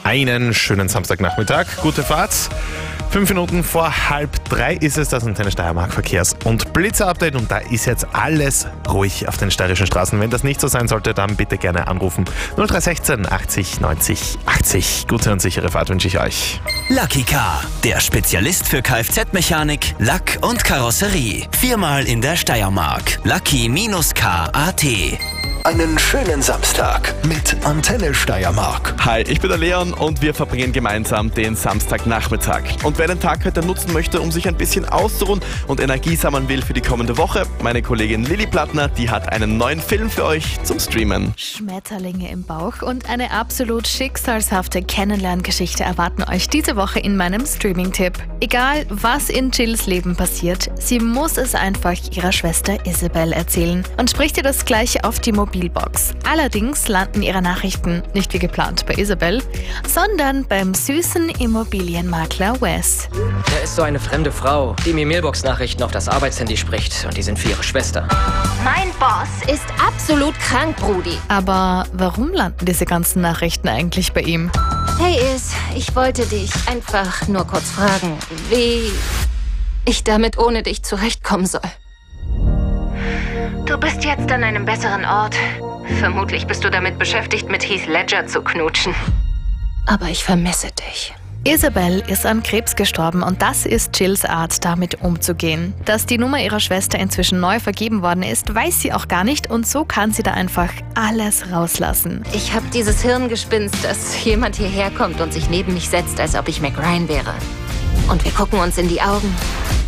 Einen schönen Samstagnachmittag, gute Fahrt. 5 Minuten vor 2:30 ist es, das Antenne Steiermark Verkehrs- und Blitzer-Update und da ist jetzt alles ruhig auf den steirischen Straßen. Wenn das nicht so sein sollte, dann bitte gerne anrufen. 0316 80 90 80. Gute und sichere Fahrt wünsche ich euch. Lucky Car, der Spezialist für Kfz-Mechanik, Lack und Karosserie. 4-mal in der Steiermark. Lucky-Car.at. Einen schönen Samstag mit Antenne Steiermark. Hi, ich bin der Leon und wir verbringen gemeinsam den Samstagnachmittag. Und wer den Tag heute nutzen möchte, um sich ein bisschen auszuruhen und Energie sammeln will für die kommende Woche, meine Kollegin Lilly Plattner, die hat einen neuen Film für euch zum Streamen. Schmetterlinge im Bauch und eine absolut schicksalshafte Kennenlerngeschichte erwarten euch diese Woche in meinem Streaming-Tipp. Egal, was in Jills Leben passiert, sie muss es einfach ihrer Schwester Isabel erzählen und spricht ihr das gleich auf die Mobilbox. Allerdings landen ihre Nachrichten nicht wie geplant bei Isabel, sondern beim süßen Immobilienmakler Wes. Er ist so eine fremde Frau, die mir Mailbox-Nachrichten auf das Arbeitshandy spricht und die sind für ihre Schwester. Mein Boss ist absolut krank, Brudi. Aber warum landen diese ganzen Nachrichten eigentlich bei ihm? Hey Is, ich wollte dich einfach nur kurz fragen, wie ich damit ohne dich zurechtkommen soll. Du bist jetzt an einem besseren Ort. Vermutlich bist du damit beschäftigt, mit Heath Ledger zu knutschen. Aber ich vermisse dich. Isabel ist an Krebs gestorben und das ist Jills Art, damit umzugehen. Dass die Nummer ihrer Schwester inzwischen neu vergeben worden ist, weiß sie auch gar nicht und so kann sie da einfach alles rauslassen. Ich habe dieses Hirngespinst, dass jemand hierher kommt und sich neben mich setzt, als ob ich Mac Ryan wäre. Und wir gucken uns in die Augen